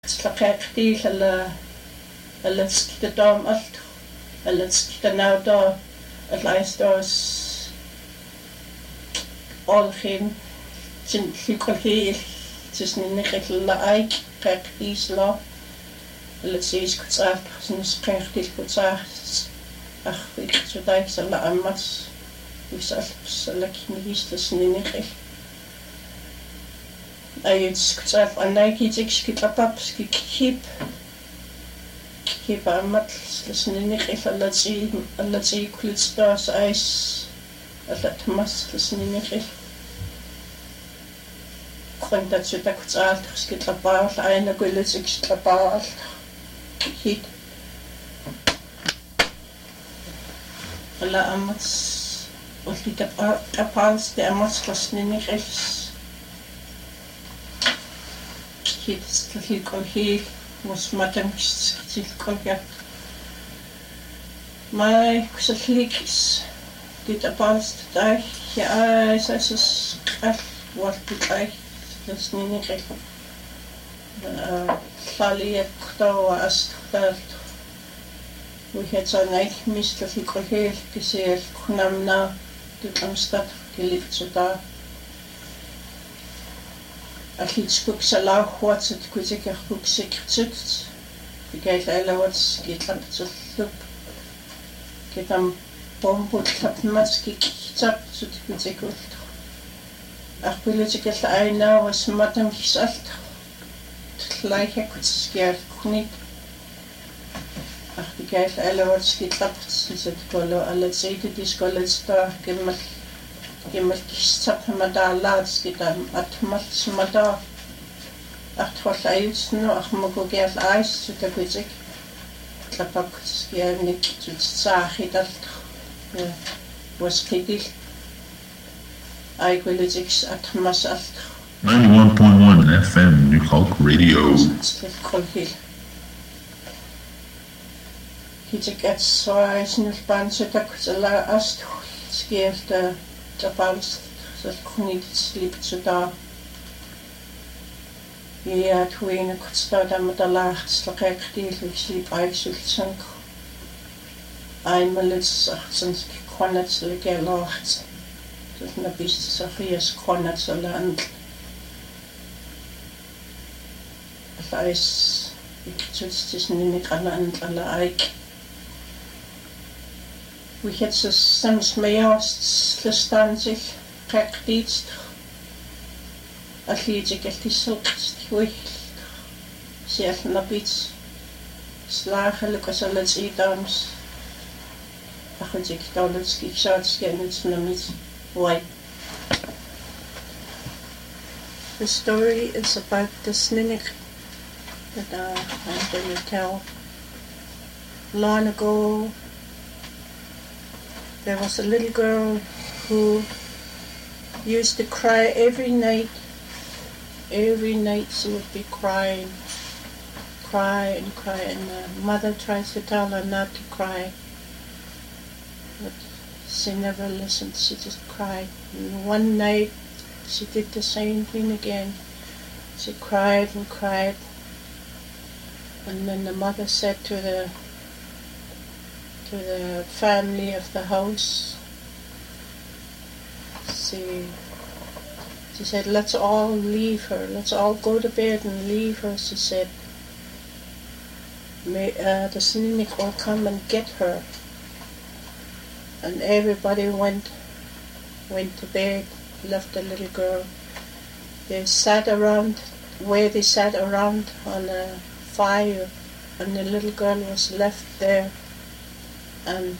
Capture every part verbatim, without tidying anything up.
Slaqeqtiil alla allatskitataam alt allatskitanautaa allaistoos olhin sin likolhiil tisninniqilla aik qeqtiisla allatsiiskutsaaq sinisqeqtilkutsaaq arfiqsutaik ammas usalpsallakimigistasninniqil ayutskutsaaq annaikitikskitlapap skikip kip ammat snisninniqil allatsi allatsiikulitstaas ais allatmas snisninniqil qantatsutakutsaalta skitlapaarla ainakullutiksklapaarla hit alla ammat ullitapaalsti ammat snisninniqil hit stilkolhi musmatamkiskitilkolja mai kusallix ditapaalsti tai ja aisasas qall waltiqai snisninniqil llaliaqtawa astqtaalt uhiatsanait mistallikolhiil kisial kunamna tutlamstat kilitsutaa allitskuksalauhuatsut kutikerkuksikrtut kikailaalawats kitlaptullup kitam pomputlapmats kikitsaptut kutikullu arpilutikerla ainaawas matamkisaalta tlaihakutsiskialkunit arpikailaalawats kitlaptut kollo allatsiitutiskolletstaa kimmal kimmalkissapmadaalaatskitam atmalsmadaa artwallaiutsnu armukugial aissutakutik tlapakutskianik tutsaahitalta wasqidil aikulutiks atmasalta ninety-one point one F M New Hulk Radio kolhil hitikatsuaisnulpansutakutsala astu skielta tapals salkunitsliptsutaa ja tuina kutstadamutalaartslaqeqtiilluksliip aiksultsanku aimalutsaartsanski qanatsalgialaart tulnapissarias qanatsalaan allais iktutstisniniqalaantlala aik Wihetsus sams majaast lustansil qeqtiitst alliitikaltissulqst wihl sialnapits slaaxalukasallatsiitaams aqutik taulutskiksaatskianutsunamit wai. The story is about the Sninnik that uh, I'm going to tell. Long ago there was a little girl who used to cry every night. Every night she would be crying, cry and cry, and the mother tries to tell her not to cry, but she never listened. She just cried. And one night she did the same thing again. She cried and cried, and then the mother said to the to the family of the house, she, she said, let's all leave her, let's all go to bed and leave her, she said. May, uh, the Sninnik will come and get her. And everybody went, went to bed, left the little girl. They sat around, where they sat around on a fire, and the little girl was left there. And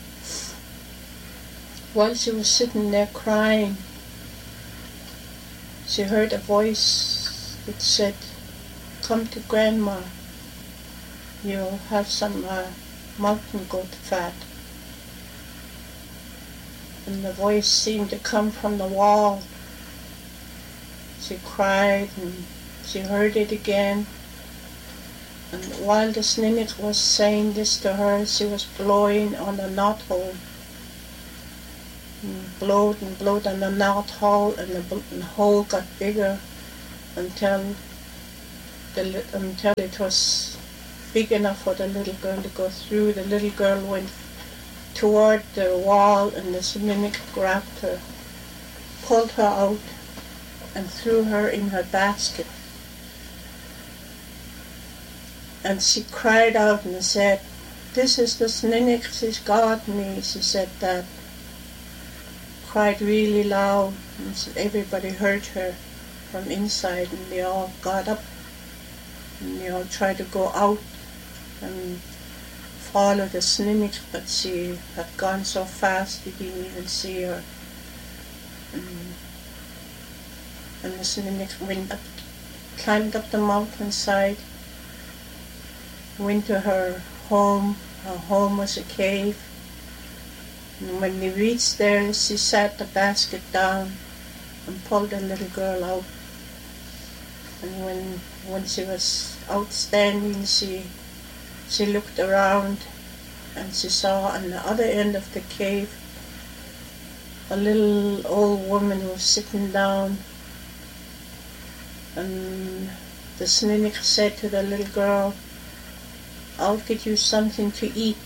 while she was sitting there crying, she heard a voice that said, come to Grandma, you'll have some uh, mountain goat fat. And the voice seemed to come from the wall. She cried and she heard it again. And while the Sninnik was saying this to her, she was blowing on a knothole. And blowed and blowed on the knothole, and the hole got bigger until the, until it was big enough for the little girl to go through. The little girl went toward the wall, and the Sninick grabbed her, pulled her out, and threw her in her basket. And she cried out and said, "This is the Sninick, she's got me." She said that, cried really loud, and everybody heard her from inside, and they all got up, and they all tried to go out and follow the Sninick, but she had gone so fast they didn't even see her. And, and the Sninick went up, climbed up the mountainside, went to her home. Her home was a cave. And when they reached there, she sat the basket down and pulled the little girl out. And when when she was outstanding, she she looked around, and she saw on the other end of the cave a little old woman who was sitting down. And the Sninick said to the little girl, "I'll get you something to eat."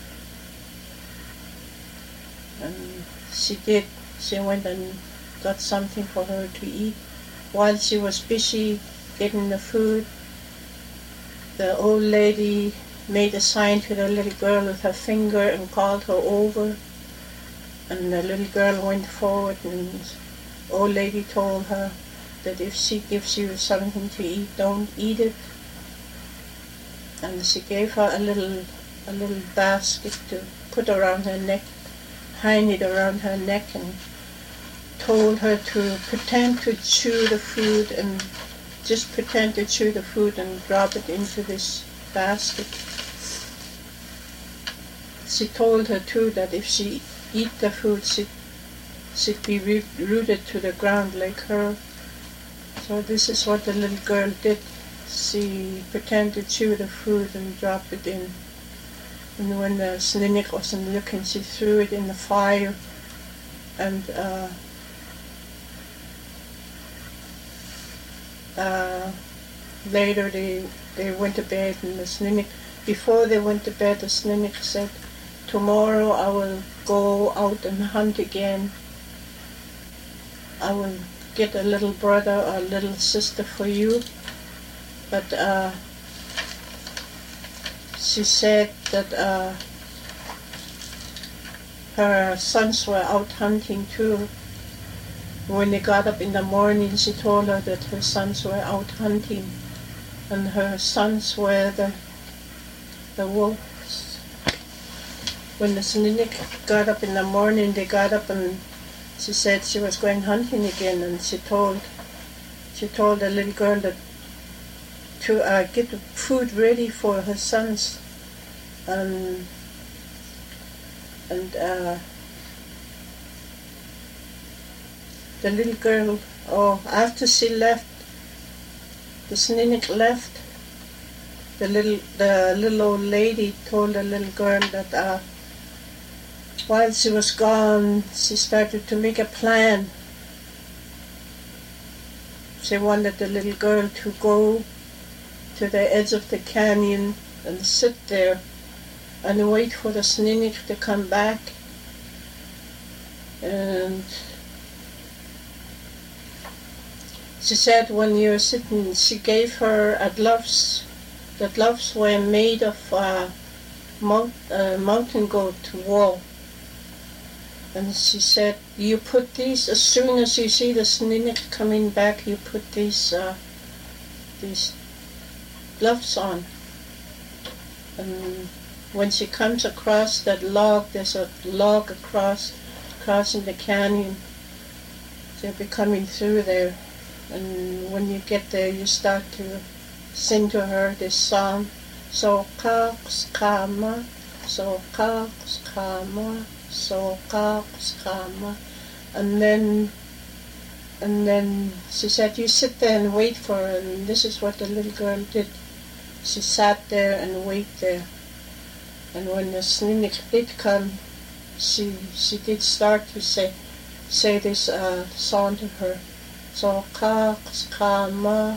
And she did. She went and got something for her to eat. While she was busy getting the food, the old lady made a sign to the little girl with her finger and called her over. And the little girl went forward, and the old lady told her that if she gives you something to eat, don't eat it. And she gave her a little a little basket to put around her neck, hang it around her neck, and told her to pretend to chew the food, and just pretend to chew the food and drop it into this basket. She told her too that if she eat the food, she'd, she'd be rooted to the ground like her. So this is what the little girl did. She pretended to chew the food and drop it in. And when the Sninick wasn't looking, she threw it in the fire. And uh, uh, later they they went to bed, and the Sninick, before they went to bed, the Sninick said, "Tomorrow I will go out and hunt again. I will get a little brother or a little sister for you." But uh, she said that uh, her sons were out hunting too. When they got up in the morning, she told her that her sons were out hunting, and her sons were the the wolves. When the Sninick got up in the morning, they got up, and she said she was going hunting again, and she told she told the little girl that to uh, get the food ready for her sons. Um, and uh, the little girl, oh, after she left, the Sninick left, the little the little old lady told the little girl that uh, while she was gone, she started to make a plan. She wanted the little girl to go to the edge of the canyon and sit there and wait for the Sninick to come back. And she said when you're sitting, she gave her a gloves. The gloves were made of uh, mount, uh, mountain goat wool. And she said, you put these, as soon as you see the Sninick coming back, you put these uh, these gloves on. And when she comes across that log, there's a log across, crossing the canyon. She'll be coming through there. And when you get there, you start to sing to her this song. So kaks kama, so kaks kama, so kaks kama. And then, and then she said, you sit there and wait for her. And this is what the little girl did. She sat there and waited there. And when the Sninick did come, she she did start to say say this uh, song to her. So kaks kama,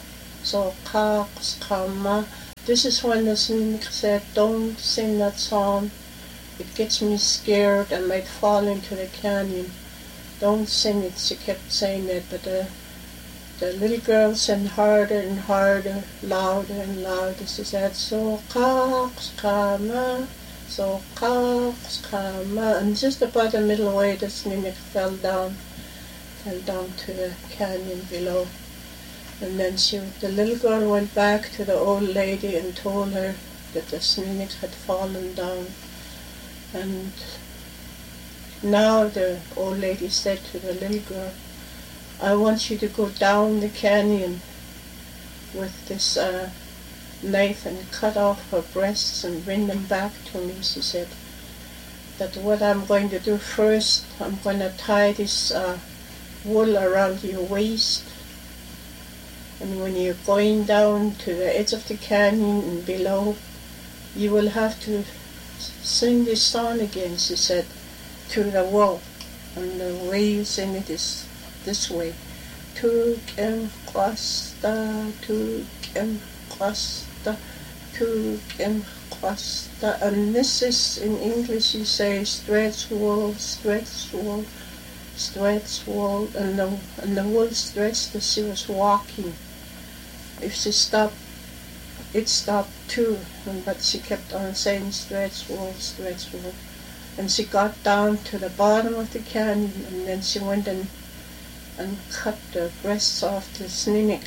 So Kaks Kama. This is when the snake said, don't sing that song. It gets me scared. I might fall into the canyon. Don't sing it. She kept saying that, but the, the little girl sang harder and harder, louder and louder. She said, so Kaks Kama. So Kaks Kama. And just about the middle way, the snake fell down, fell down to the canyon below. And then she, the little girl went back to the old lady and told her that the snake had fallen down. And now the old lady said to the little girl, I want you to go down the canyon with this uh, knife and cut off her breasts and bring them back to me. She said that what I'm going to do first, I'm going to tie this uh, wool around your waist. And when you're going down to the edge of the canyon and below, you will have to sing this song again, she said, to the wall. And the way you sing it is this way. Tuk em kwasta, tuk em kwasta, tuk em kwasta. And this is, in English you say, stretch wool, stretch wool, stretch wool. And the, and the wool stretched as she was walking. If she stopped, it stopped too, but she kept on saying stretch wool, stretch wool. And she got down to the bottom of the canyon, and then she went and, and cut the breasts off the snake.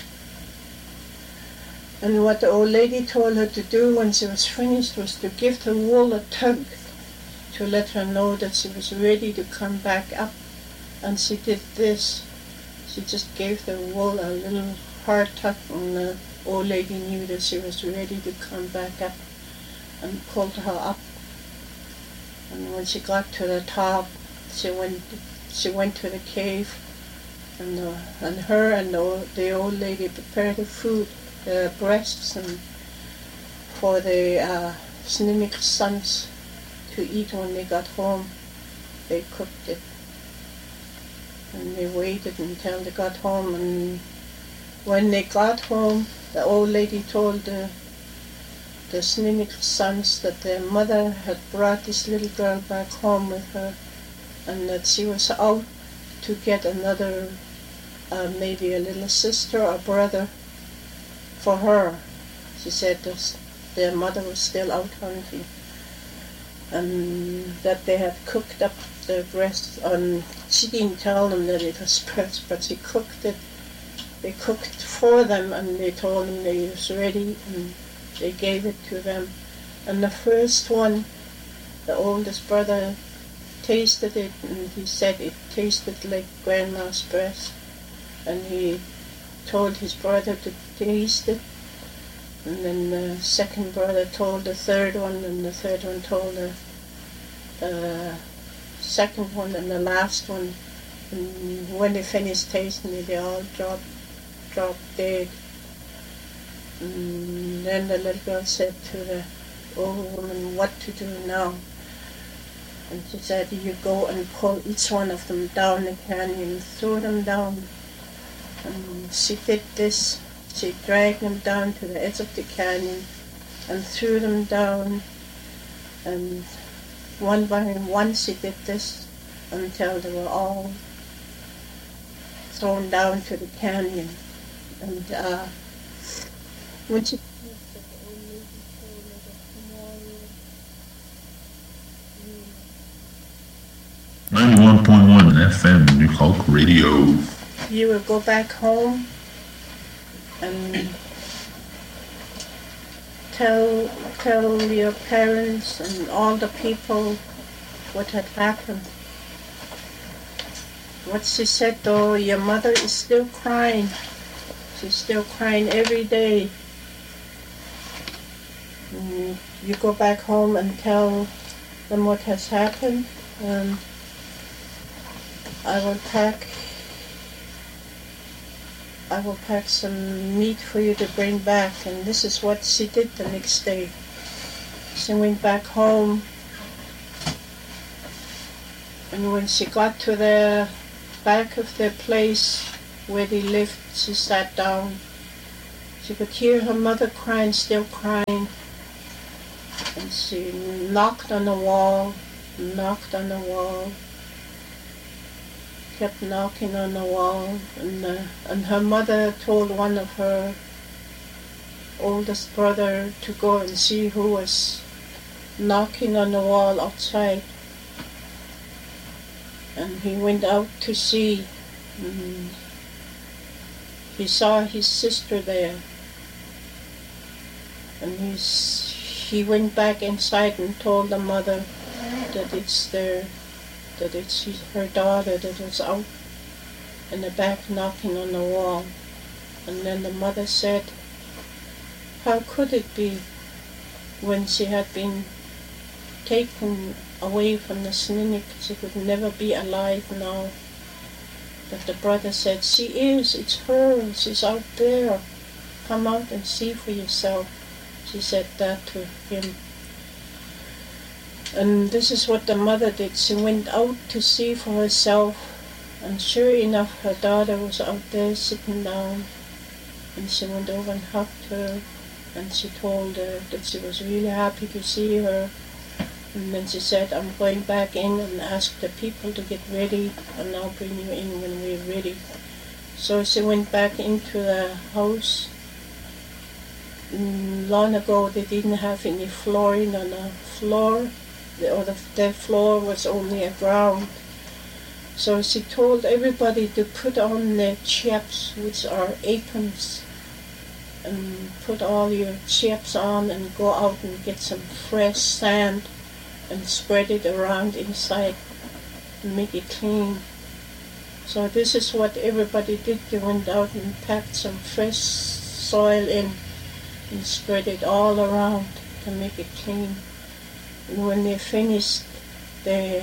And what the old lady told her to do when she was finished was to give the wool a tug to let her know that she was ready to come back up. And she did this. She just gave the wool a little hard tug, and the old lady knew that she was ready to come back up, and pulled her up. And when she got to the top, she went she went to the cave, and the, and her and the old, the old lady prepared the food, the breasts, and for the uh, snake sons to eat when they got home. They cooked it, and they waited until they got home. And when they got home, the old lady told the, the snake sons that their mother had brought this little girl back home with her, and that she was out to get another, uh, maybe a little sister or brother for her. She said that their mother was still out hunting, and that they had cooked up the breast. And she didn't tell them that it was breast, but she cooked it. They cooked for them, and they told them that it was ready, and they gave it to them. And the first one, the oldest brother, tasted it, and he said it tasted like grandma's breast. And he told his brother to taste it, and then the second brother told the third one, and the third one told the, the second one, and the last one. And when they finished tasting it, they all dropped dropped dead. And then the little girl said to the old woman what to do now. And she said, you go and pull each one of them down the canyon, throw them down. And she did this. She dragged them down to the edge of the canyon and threw them down. And one by one she did this until they were all thrown down to the canyon. And uh, when she ninety-one point one F M New Hulk Radio. You will go back home and tell tell your parents and all the people what had happened. What she said though, your mother is still crying. She's still crying every day. And you go back home and tell them what has happened. And I will pack I will pack some meat for you to bring back. And this is what she did the next day. She went back home, and when she got to the back of the place where they lived, she sat down. She could hear her mother crying, still crying. And she knocked on the wall, knocked on the wall, kept knocking on the wall. And, uh, and her mother told one of her oldest brother to go and see who was knocking on the wall outside. And he went out to see. And he saw his sister there. And he's, he went back inside and told the mother that it's their, that it's his, her daughter that was out in the back knocking on the wall. And then the mother said, how could it be when she had been taken away from the Snuneymuxw, she could never be alive now? But the brother said, she is, it's her, she's out there. Come out and see for yourself. She said that to him. And this is what the mother did. She went out to see for herself, and sure enough, her daughter was out there sitting down. And she went over and hugged her, and she told her that she was really happy to see her. And then she said, I'm going back in and ask the people to get ready, and I'll bring you in when we're ready. So she went back into the house. Long ago they didn't have any flooring on the floor, the, or the, the floor was only a ground. So she told everybody to put on their chaps, which are aprons, and put all your chaps on and go out and get some fresh sand and spread it around inside and make it clean. So this is what everybody did. They went out and packed some fresh soil in and spread it all around to make it clean. And when they finished, they,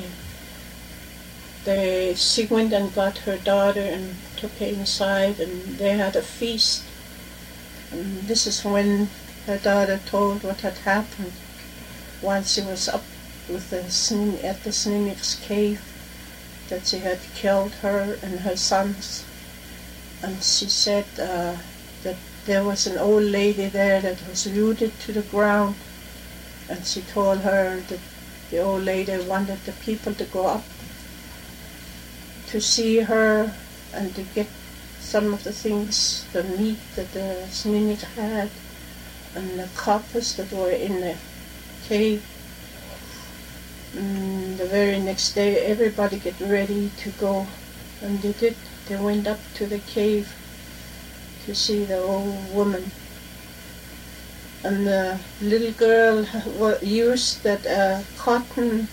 they, she went and got her daughter and took her inside, and they had a feast. And this is when her daughter told what had happened while she was up with the at the Snuneymuxw cave, that she had killed her and her sons. And she said uh, that there was an old lady there that was rooted to the ground, and she told her that the old lady wanted the people to go up to see her and to get some of the things, the meat that the Snuneymuxw had, and the coppers that were in the cave. And the very next day everybody get ready to go, and they did. They went up to the cave to see the old woman. And the little girl used that uh, cotton,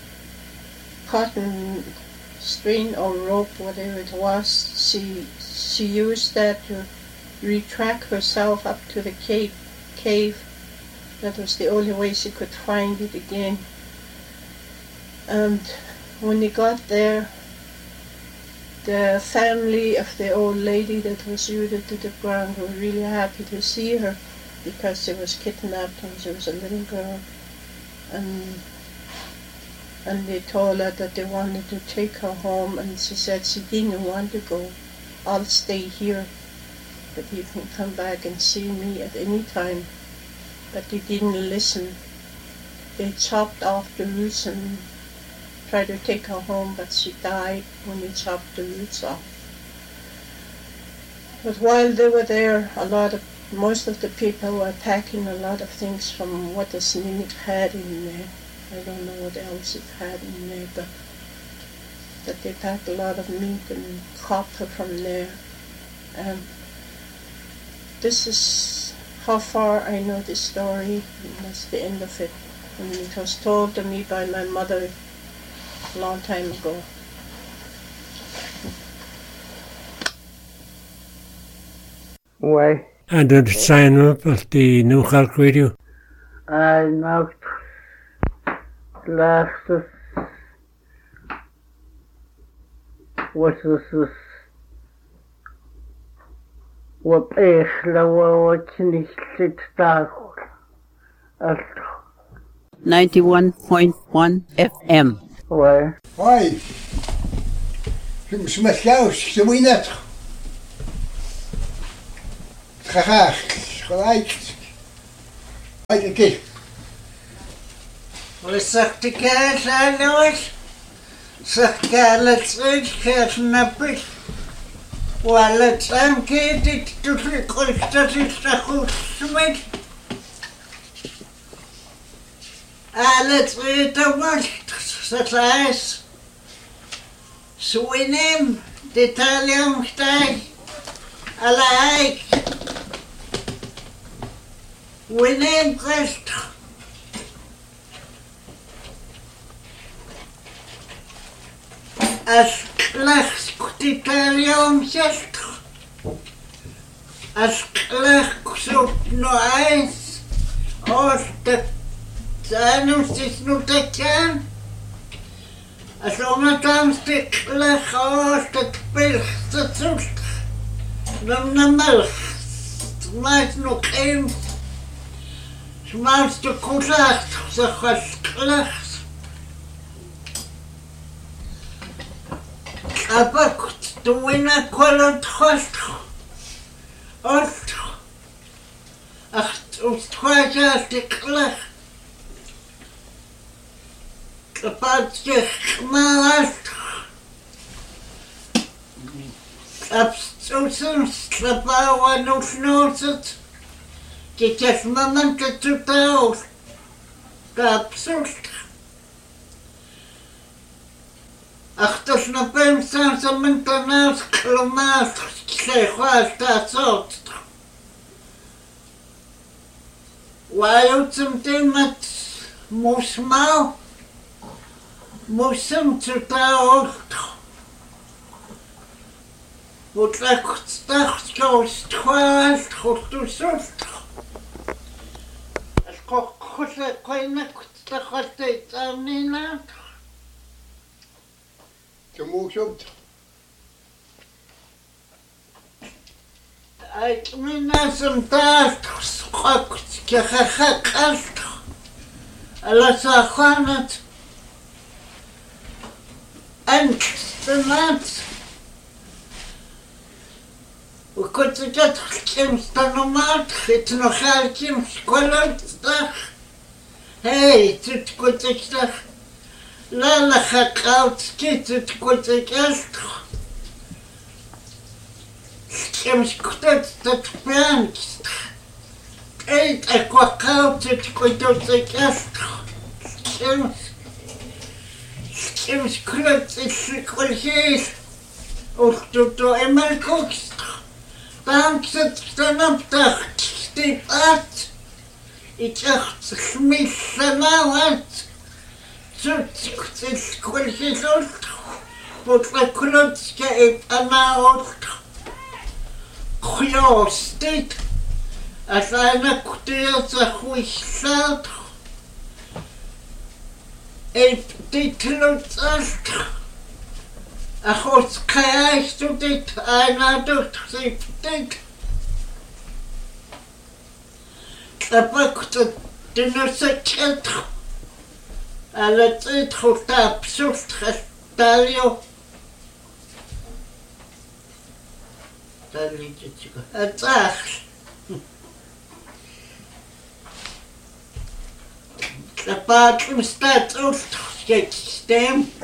cotton string or rope, whatever it was. She she used that to retract herself up to the cave. Cave. That was the only way she could find it again. And when they got there, the family of the old lady that was rooted to the ground were really happy to see her, because she was kidnapped when she was a little girl. And and they told her that they wanted to take her home, and she said she didn't want to go. I'll stay here, but you can come back and see me at any time. But they didn't listen. They chopped off the roots and tried to take her home, but she died when they chopped the roots off. But while they were there, a lot of, most of the people were packing a lot of things from what the Snuneymuxw had in there. I don't know what else it had in there, but that they packed a lot of meat and copper from there. And this is how far I know this story, and that's the end of it. And it was told to me by my mother a long time ago. Why? And did it sign up at the New Calc Radio? I knocked last what was this? What is the word in the star? ninety-one point one F M. Why? Hoi. Je moet jou, je moet net. Graag, gelijk. Uit de Wat zegt de kaas aan ons? Zegt kaas uit, kaas nappig. Wat het aankeert, het doet het kost, dat is de goed smet. Alles uit de wacht, dat is. Swinem, de taljonstij. Alaik. Winem Christ. As klacht die taljonstij. As klacht zoekt no eis. Als de zanus is nu te kan. As ondanks de klacht als de pilste zoekt. Dan de melk. Smaakt nog één. Smaakt de koelacht. Zeg als klacht. Abakt de winnaar kwalend gast. Ost. Acht ons twaja de klacht. Kapat je gemaakt. Abstoßen, Slapauer und Schnauzet. Die Testamente zu Taus. Abstoßen. Ach, das na pensam sa mentenas klomas, se chwasta sot. Wajo zum temat musmał, musem zu Taus. Wat ik dacht, zo stwaas, goed to soft. Als ik goed zeg, kan ik dat altijd aan niet na. Je moet zo. Ik ben als een taart, schokt, je gekast. Alles aan het. En de naad. We kunnen dat kim's dan normaal, het nog al kim's kwalantdag. Hey, het komt ik dag. Lala gaat oud, kit, het komt ik echt. Kim's kwart dat brand. Eet, ik kwam koud, het komt ik echt. Kim's. Kim's kwart, het komt ik. Of doet er eenmaal kookst. Dan zit dan op de stiep uit. Ik dacht, smis ze nou uit. Zoet is kwaliteit uit. Wat we klutske heeft aan nou uit. Goeie dit. Als een kwartier zo goed staat. Heeft dit lukt uit. Ach, wat krijg je dit? Einer doet dit. Dat maakt het de nusset. Alle tijd goed absurd gestalio. Dat liedje. Het zag. Dat paard staat uitgesysteem.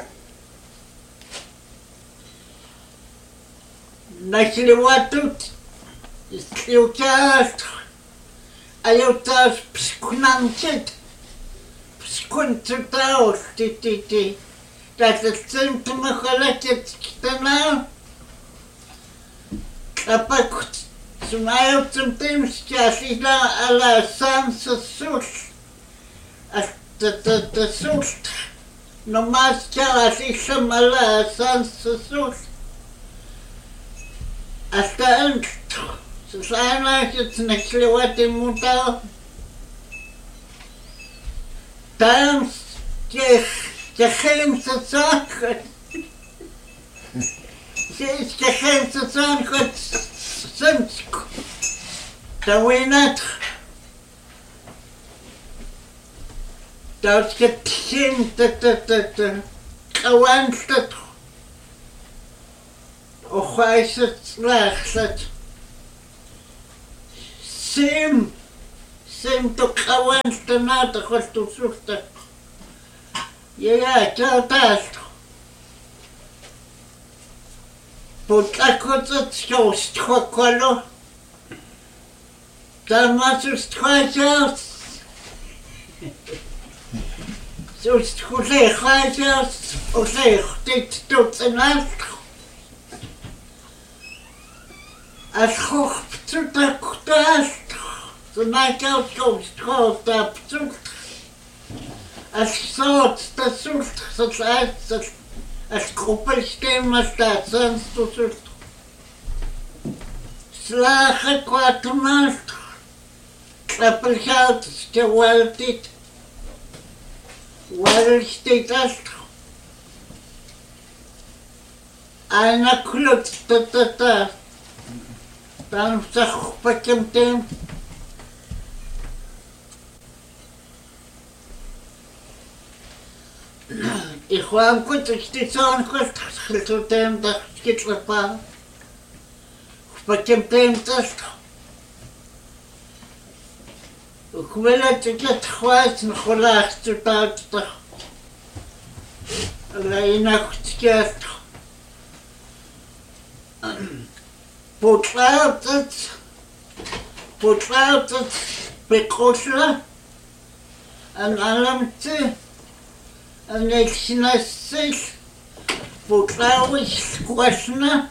Начали вот тут, если у тебя, а я у тебя пскунамчит, пскунцутаус, ты-ты-ты, даже центр махалатец китана, а пак знаю центр сейчас, и да, ала сам сосуш, а это сосуш, но маска, а еще мала сам сосуш. Hasta el Susana se necesita mucho. Там que que gente saca. Se que gente saca сыночку. Да вы над. Да que gente та та та. Каванстат. Och hij zit slecht. sim sim to kawan stanata kwastu surta ya ya tata Potlakotat skjost kwakwalo Damasus twajas Sus kule khajas Ole dit tot enalt As khoch tsutaktas So naikaus skjost khota ptsut As sot stasult sot As koppelstämma statsen stod Slaget kvartumalt Klappelgeld skewaltit Walstit allt Aina klut tatata Dan sakpakem tem Ik kwam goed, ik zit zo aan goed, ik zit hem dat ik het pa. Ik heb hem dat. Ik wil het ik het kwijt en gelaagd te buiten. Alleen nacht gert. Potlaat het. Potlaat het. Bekosla. En alamte. En ik snasses, potlaus kwasna,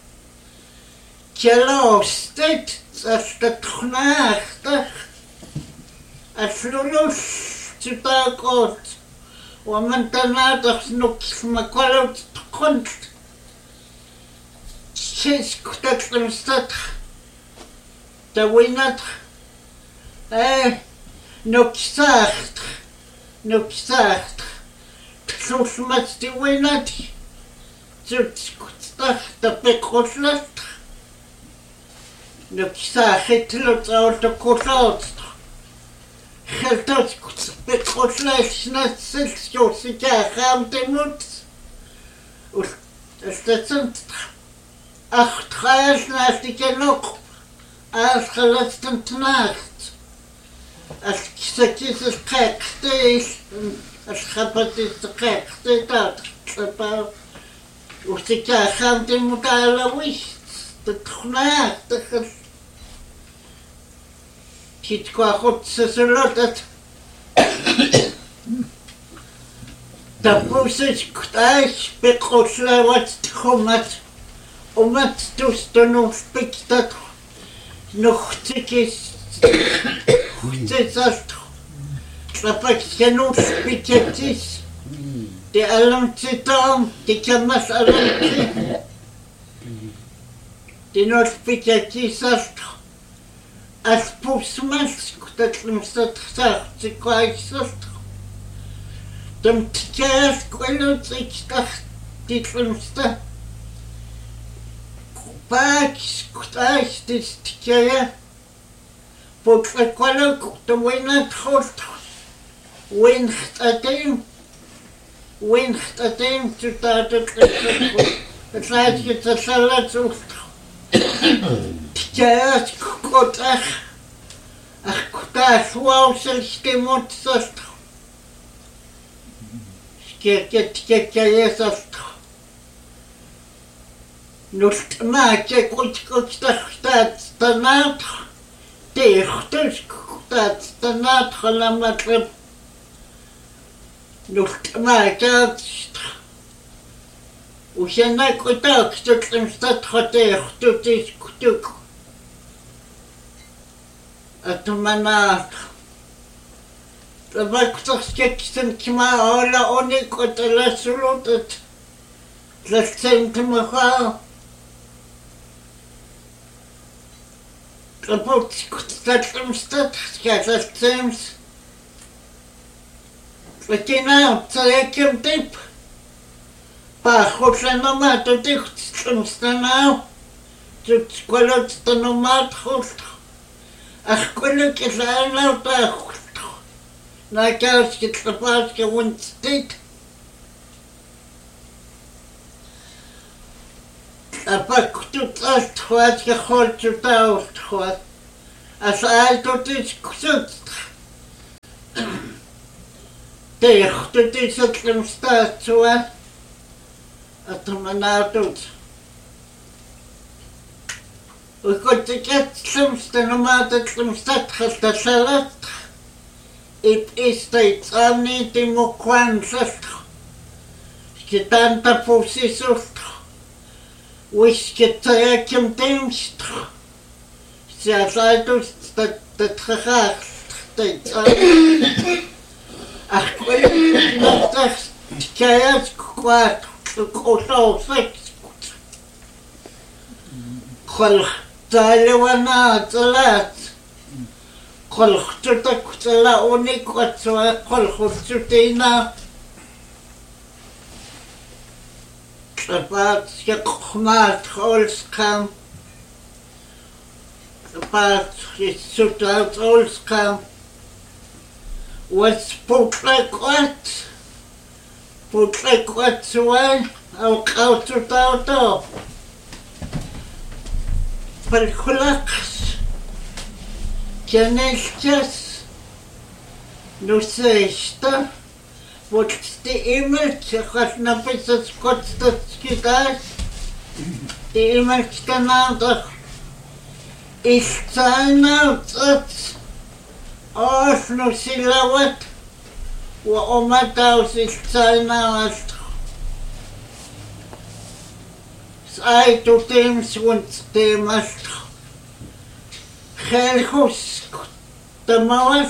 tjelaustet, als dat knaagtig, als lulus, tjutakot, want daarna dat nog smakwalot konst. Zes dat er staat, dat we niet, eh, nog zacht, nog zacht. Soms met die winnaar, zoals dat de bekoslat, de zaak het lot uit de kost. Geld dat bekoslat net zelfs zoals ik gaan te moet. Dus dat zijn acht jaar naast ik nog als gelastend nacht. Als ik zeg is het gekste is. Als gaat is de gekste dat. Als ik ga te moeten alle wist. Dat knaagtig. Ziet qua goed ze zullen dat. Dat moest ik thuis bekoslen wat komt. Om het toestaan of ik dat nog is. Goed is dat. Dat genoeg spiketjes. Die alarmtje dan, die kan maar alarmtje. Die nog spiketjes als als poesmas, dat is dat gezegd, ze kwijt dat. Dan tjers kwelot ik dacht, die filmste. Paaks, kwijt, dit tjers. Porque kwelot, de winnaar goed. Winst atem, winst atem, zodat het het lijstje te zullen zoekt. Ja, het komt echt, echt daar zoals het moet zijn. Kijk, kijk, kijk, kijk, dat. Nu maak je goed, goed, dat staat daarna. Tegen, dus dat daarna gaan we Nu maak je het. Hoe je nou goed ook, dat is dat gedeeld, dat is goed. Het manat. Dat was toch sketsen, maar alle onik de les rotet. Dat zijn te me gaan. Dat moet dat is dat, ja, dat zijn. Wat je nou, zal ik hem diep. Pa, goed zijn normaal, dat dicht, soms dan nou. Dat is kwalot dan normaal goed. Ach, kwalot is al nou daar goed. Na kaas je het gepaard gewond steekt. Dat pak doet als het gaat, je gooit het uit gaat. Asaaltutis kusut. Tehtutis atlemstaatsua. Atmanaatut. Ukotikatlemstanomaatatlemstathaltasalat. Ip istaitsani timukwansalt. Skitanta pusisult. Wiskitayakim timst. Siasaitus tatrachastaitsani. Achkwil natas kayas kwat kusosak. Kol talewana talat. Kol tutak tala unik watswa kol tutina. Sapat yakmat holskam. Sapat sutat holskam. Was putlek putlek watsuan au kaututauto. Perkulaks. Janeljas. Nuseista. Вот ты имеешь, хоть написать код-то скидать, ты имеешь канал, и сцена, ось, ну, силоват, у оматаус и сцена, сай тут им свунт темас, хельхус, тамавас,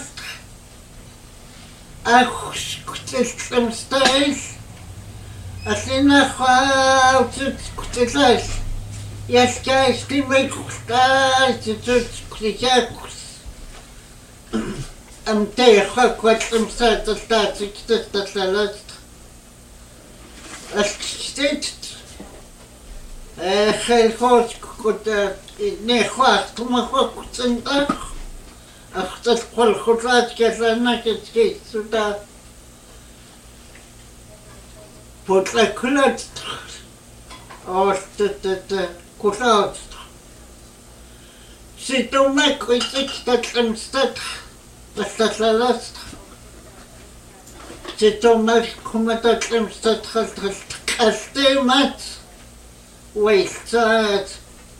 ах, кутэлэм стайл асина хаутс кутэлэс яскай стимэй кутаа цэцэц кутэхакс амтэй хакватсэм саталтац китэтэлэлэс аскитэт э хэлхоч кута нехват тумахвакцэнтах ахтал колхозат кэсэнакэт сюда Potlakulat or the Kulat. Sit to make with it that instead the last. Sit to make Kumatat instead has the mat. Wait, side.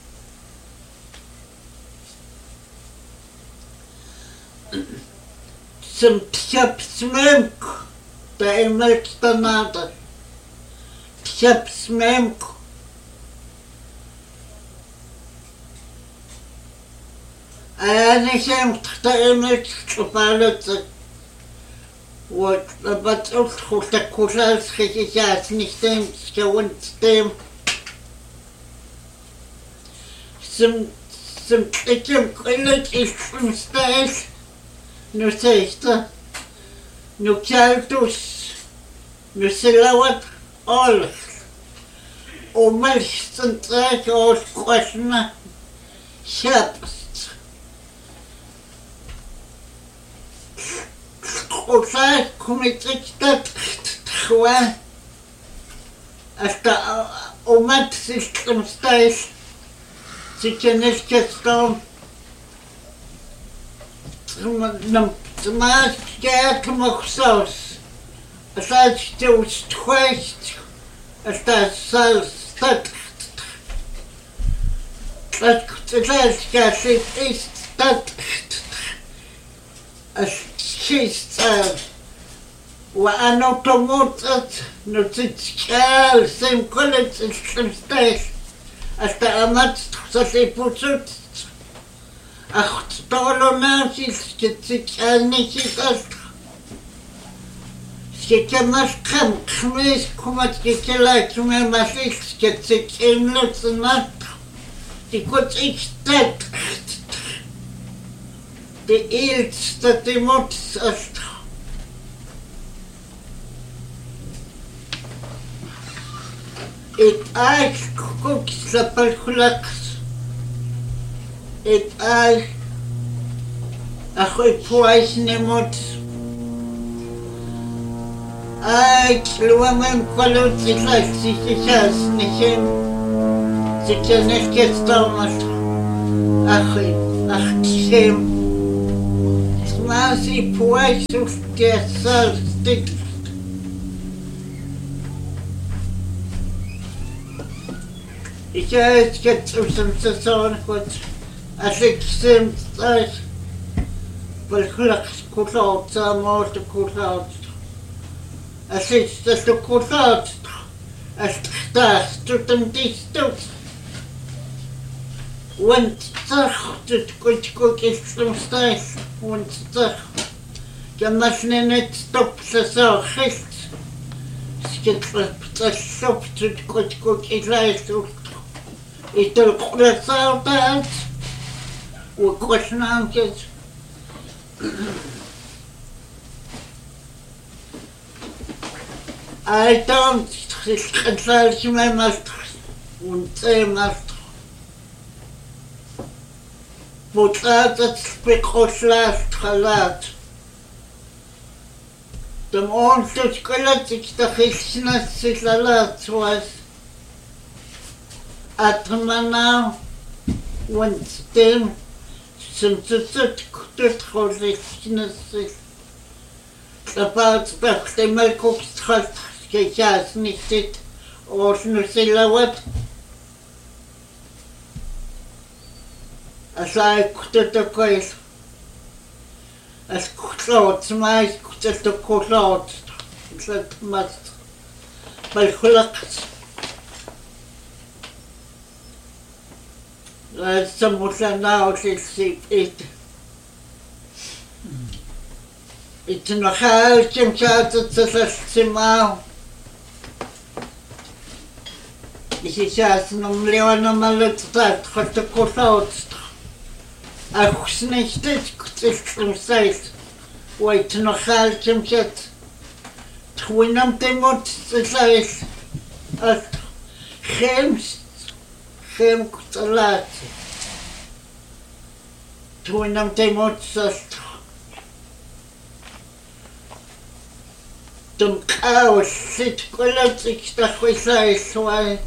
Some chap smoke. They make the nada. Chap smoke. أنا شمت تأمل شفالت وبت أدخل تكوشال خيشات نشتم شونت تم سم سم تكم كلت إسم ستايل نسيستا نكالتوس نسلاوت أول وملش سنتراك أول قوشنا شابس Osa kumitikta tchwa hasta omat system stais sichenes kestom nam tmas kya kmoxos asaj tu stchwest hasta sal stat stat stat kasi ist stat She's uh, وأنا طموطت نتشكال سيم كلت الشمستيش أستأمت تخصصي بوسوت أخت طولو ناسي تتشكال نيشي تست شكماش خم خميس كما تكلا كما ماشيش تتشكال لسنات تكوت إكتات Det äldsta till motsast. Ett äg kokslapalkulax. Ett äg ahoy poisne mot. Äg luamen kvalut i klassik i kärnsniken. Sikker näsket stammast. Ahoy. Achtim. Smasi puaisus tiessalstik. Ikä etket usemsa saankot. Asiksim tais. Palkulaks kulautsa muuta kulautsa. Asitsastu kulautsa. Astahtutam tistus. Want zachtut kutkukistumstais. Want zacht. Jamasnenet stopsa saakhist. Skitlasoptut kutkukisaisus. Itul kulasautaat. Ukwasnaamkes. I don't consult my master und say master. But that's because last halat. The monster skeletic the Christmas is a lot was at now when still since it's a good Christmas is about the milk of trust. Сейчас несет ошну силоват. А знаю, кто такой. А кто знает, кто такой. Это маст. Большулакс. Это мусана очень это. Это нахал, чем часто сосимал. И сейчас нам леона малыцтат, хотя кусаутст. А хуснестить, кто сайт. Ой, ты нахал, чем чат. Твинам ты мот сайт. А хемс, хем куталат. Твинам ты мот сайт. Там каус, сит колотик, такой сайт свой.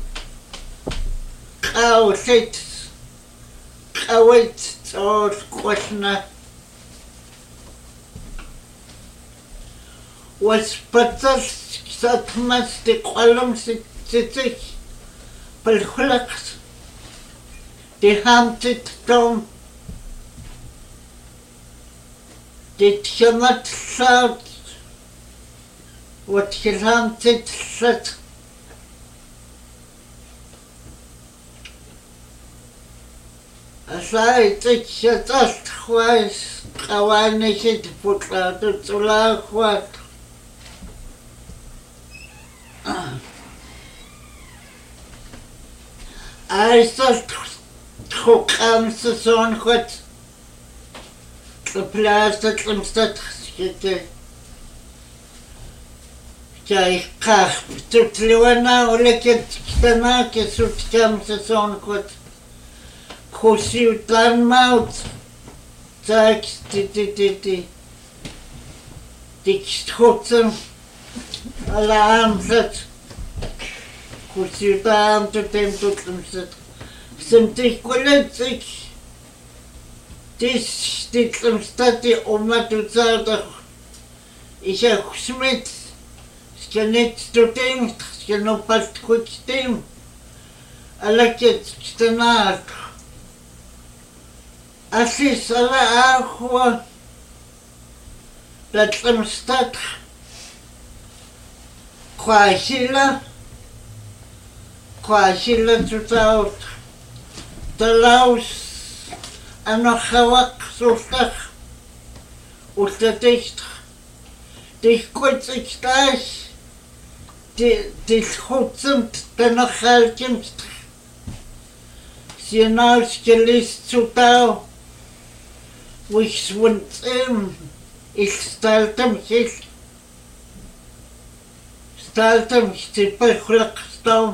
Каус, сит. Кауит, то скучно. Was patas satmas de колом ситик. Палхулакс. De hamtit tom. De тхамат саут. Wat gehamtit sat. Asai tchats khwais qawanishit putlatu tsula khwat. I said khokam son khwat. The plastic limstat skite. Jai kah tutliwana oleket kitana ke sutkam son khwat. Kosiu dan maut. Tak di di di di. Dik schotten. Alarm zet. Kosiu dan to dem tutlum zet. Simtig koletik. Dis ditlum stati oma tu zada. Ich hab schmidt. Ich kann nicht zu dem. Ich kann noch bald kurz dem. Alaket stanat. Assis ala ahwa dat limstat kwashila kwashila tutaut talaus anokhawak sultak ultaticht dich kutzigtash di di khutsumt danachalkimst sienaus gelist zutau. Which went in, ich stellte mich, stellte mich die Bechleckstau,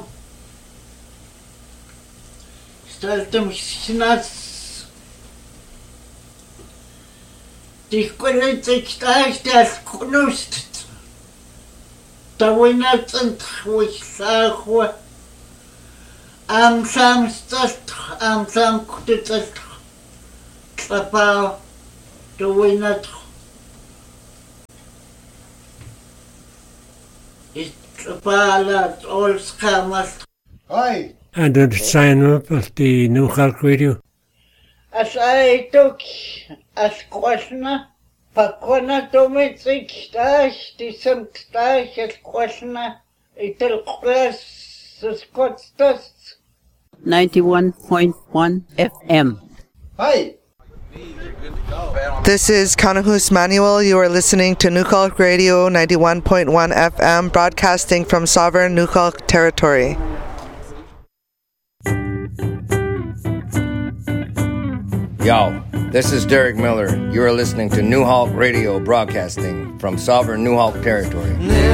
stellte mich nass. Die Politik da ist das Knust, da winnet und wo ich sage, am Samstag, am Samstag, Papa, do we not? It's Papa, all scammers. Hi. En dit zijn op op die New York Radio. As I took as question, Pakona domestic stash, the some stash as question, it'll class the Scots dust. ninety-one point one F M. Hi. This is Kanahus Manuel. You are listening to Nukhalk Radio ninety-one point one F M, broadcasting from sovereign Nukhalk territory. Yo, this is Derek Miller. You are listening to Nukhalk Radio, broadcasting from sovereign Nukhalk territory.